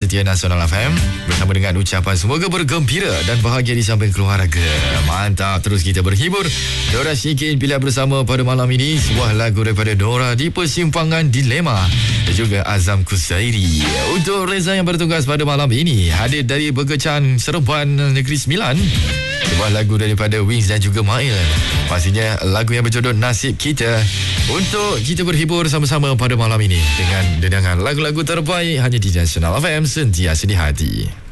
setia Nasional FM bersama dengan ucapan semoga bergembira dan bahagia di samping keluarga. Mantap, terus kita berhibur. Dora Shikin pilihan bersama pada malam ini sebuah lagu daripada Dora di Persimpangan Dilema dan juga Azam Kusairi. Untuk Reza yang bertugas pada malam ini hadir dari Berkecan Seremban Negeri Sembilan, sebuah lagu daripada Wings dan juga Mail. Pastinya lagu yang berjodoh Nasib Kita untuk kita berhibur sama-sama pada malam ini dengan dendangan lagu-lagu terbaik hanya di Nasional FM, sentiasa di hati.